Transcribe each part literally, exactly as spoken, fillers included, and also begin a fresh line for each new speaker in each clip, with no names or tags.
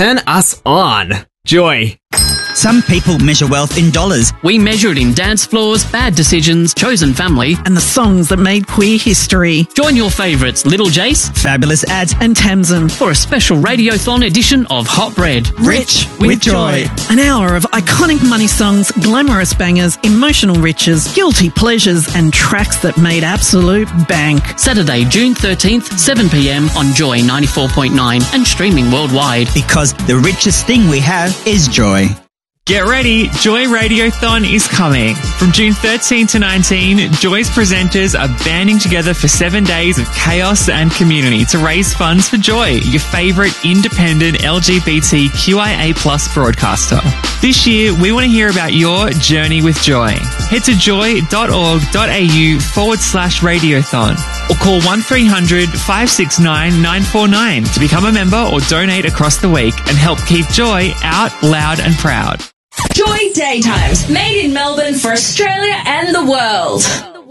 Turn us on. Joy.
Some people measure wealth in dollars.
We measure it in dance floors, bad decisions, chosen family,
and the songs that made queer history.
Join your favourites, Little Jace,
Fabulous Ads,
and Tamsin
for a special Radiothon edition of Hot Bread.
Rich with, with joy. joy. An hour of iconic money songs, glamorous bangers, emotional riches, guilty pleasures, and tracks that made absolute bank.
Saturday, June thirteenth, seven p.m. on Joy ninety-four point nine and streaming worldwide.
Because the richest thing we have is joy.
Get ready, Joy Radiothon is coming. From June thirteenth to nineteenth, Joy's presenters are banding together for seven days of chaos and community to raise funds for Joy, your favourite independent L G B T Q I A plus broadcaster. This year, we want to hear about your journey with Joy. Head to joy.org.au forward slash radiothon or call one three hundred five six nine nine four nine to become a member or donate across the week and help keep Joy out loud and proud.
Joy Daytimes, made in Melbourne for Australia and the world.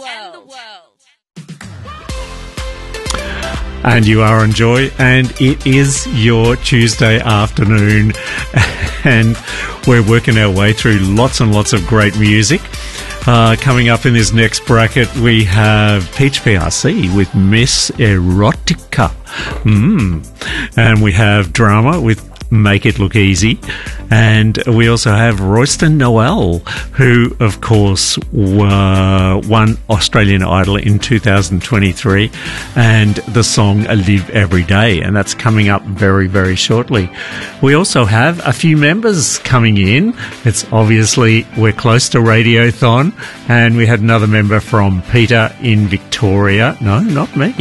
And you are on Joy, and it is your Tuesday afternoon, and we're working our way through lots and lots of great music. Uh, coming up in this next bracket, we have Peach P R C with Miss Erotica. Mm. And we have Drama with Make It Look Easy. And we also have Royston Noel, who, of course, uh, won Australian Idol in two thousand twenty-three, and the song Live Every Day, and that's coming up very, very shortly. We also have a few members coming in. It's obviously, we're close to Radiothon, and we had another member from Peter in Victoria. No, not me.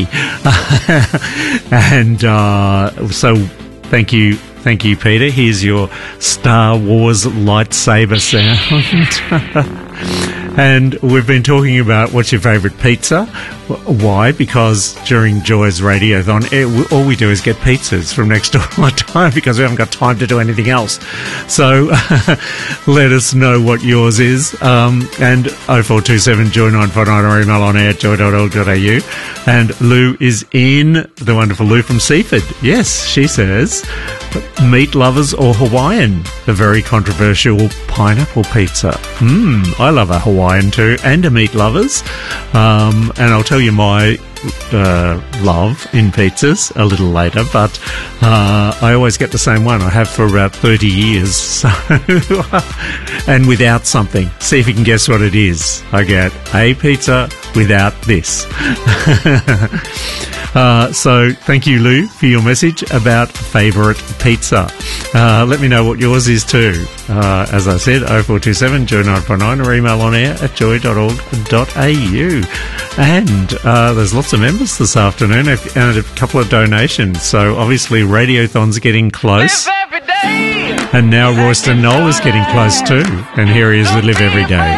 and uh, so thank you. Thank you, Peter. Here's your Star Wars lightsaber sound. And we've been talking about what's your favourite pizza. Why? Because during Joy's Radiothon, it, all we do is get pizzas from next door all the time because we haven't got time to do anything else. So let us know what yours is. Um, and oh four two seven joy nine four nine or email on air at joy dot org dot a u. And Lou is in, the wonderful Lou from Seaford. Yes, she says, meat lovers or Hawaiian, the very controversial pineapple pizza. Mmm, I love a Hawaiian too, and a meat lovers. Um, and I'll tell you my uh, love in pizzas a little later, but uh, I always get the same one. I have for about thirty years. So and without something. See if you can guess what it is. I get a pizza without this. Uh, so thank you, Lou, for your message about favourite pizza. Uh, let me know what yours is too. Uh, as I said, oh four two seven joy nine four nine or email on air at joy dot org dot a u. And uh, there's lots of members this afternoon and a couple of donations. So obviously Radiothon's getting close. And now Royston Noel is getting close too. And here he is with Live Every Day.